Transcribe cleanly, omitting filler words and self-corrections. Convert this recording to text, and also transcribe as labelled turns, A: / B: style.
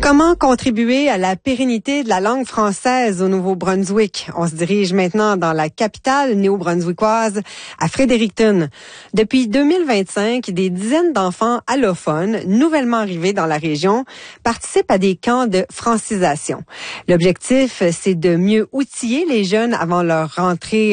A: Comment contribuer à la pérennité de la langue française au Nouveau-Brunswick? On se dirige maintenant dans la capitale néo-brunswickoise, à Fredericton. Depuis 2025, des dizaines d'enfants allophones, nouvellement arrivés dans la région, participent à des camps de francisation. L'objectif, c'est de mieux outiller les jeunes avant leur rentrée